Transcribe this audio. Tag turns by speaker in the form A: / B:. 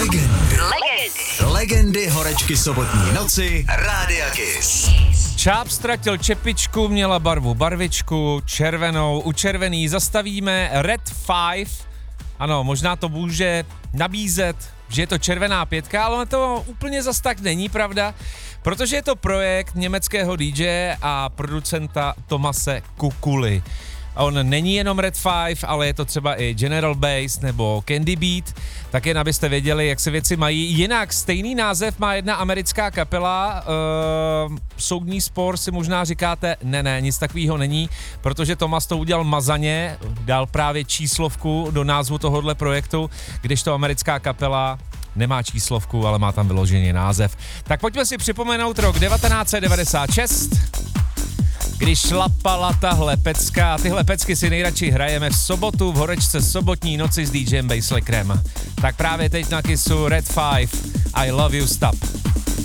A: Legendy horečky sobotní noci Rádia Kiss.
B: Čáp ztratil čepičku, měla barvu barvičku, červenou, u červený zastavíme Red 5. Ano, možná to může nabízet, že je to červená pětka, ale to úplně zas tak není, pravda? Protože je to projekt německého DJ a producenta Tomase Kukuly. On není jenom Red 5, ale je to třeba i General Bass nebo Candy Beat, tak jen abyste věděli, jak se věci mají. Jinak stejný název má jedna americká kapela, soudní spor si možná říkáte, ne, nic takového není, protože Tomas to udělal mazaně, dal právě číslovku do názvu tohohle projektu, když to americká kapela nemá číslovku, ale má tam vyložený název. Tak pojďme si připomenout rok 1996, když šlapala tahle pecka. A tyhle pecky si nejradši hrajeme v sobotu v horečce sobotní noci s DJem Basslackerem. Tak právě teď na Kissu Red 5 I Love You Stop.